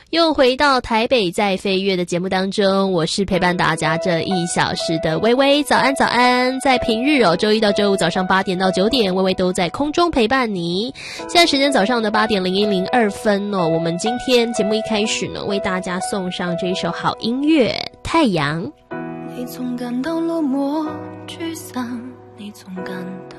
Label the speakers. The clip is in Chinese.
Speaker 1: 又回到台北在飞跃的节目当中，我是陪伴大家这1小时的微微，早安早安。在平日周一到周五早上8点到9点，微微都在空中陪伴你。现在时间早上的8点01:02分我们今天节目一开始呢，为大家送上这一首好音乐《太阳》。
Speaker 2: 你总感到落寞沮丧，你总感到